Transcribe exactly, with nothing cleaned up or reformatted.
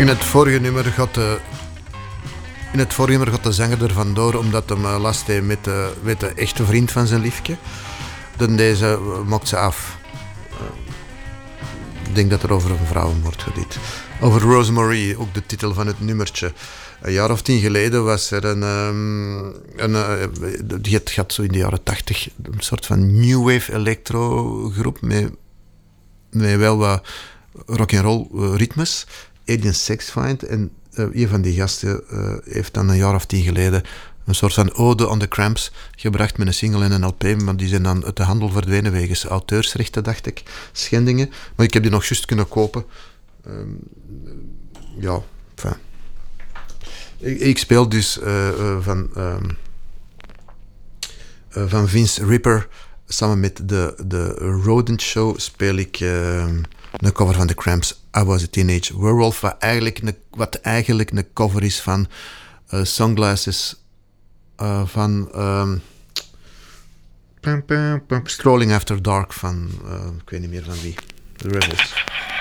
In het vorige nummer gaat de, in het vorige nummer gaat de zanger er vandoor omdat hij uh, last heeft met de, met de echte vriend van zijn liefje. Dan deze uh, maakt ze af. Uh, ik denk dat er over een vrouw wordt gedicht. Over Rosemary, ook de titel van het nummertje. Een jaar of tien geleden was er een... Um, een uh, het gaat zo in de jaren tachtig een soort van new wave electro groep met, met wel wat rock'n'roll uh, ritmes. Alien Sex Fiend. En uh, een van die gasten uh, heeft dan een jaar of tien geleden een soort van ode aan de Cramps gebracht met een single en een L P, maar die zijn dan uit de handel verdwenen wegens auteursrechten, dacht ik, schendingen. Maar ik heb die nog juist kunnen kopen. Um, ja, enfin. Ik, ik speel dus uh, uh, van, um, uh, van Vince Ripper samen met de, de Rodent Show speel ik uh, een cover van The Cramps, I Was a Teenage Werewolf, wat eigenlijk een, wat eigenlijk een cover is van uh, Sunglasses uh, van um, Strolling After Dark van, uh, ik weet niet meer van wie, The Rebels.